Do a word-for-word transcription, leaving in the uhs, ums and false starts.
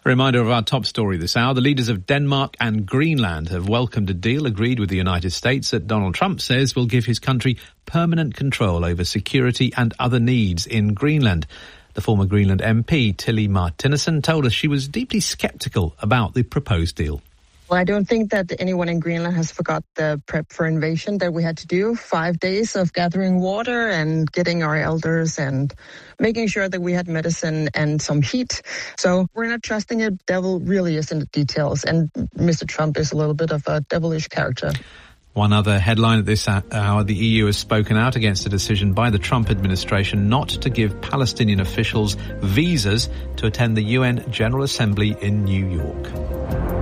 A reminder of our top story this hour. The leaders of Denmark and Greenland have welcomed a deal agreed with the United States that Donald Trump says will give his country permanent control over security and other needs in Greenland. The former Greenland M P, Tilly Martinussen, told us she was deeply sceptical about the proposed deal. Well, I don't think that anyone in Greenland has forgot the prep for invasion that we had to do. Five days of gathering water and getting our elders and making sure that we had medicine and some heat. So we're not trusting it. Devil really is in the details. And Mister Trump is a little bit of a devilish character. One other headline at this hour, the E U has spoken out against a decision by the Trump administration not to give Palestinian officials visas to attend the U N General Assembly in New York.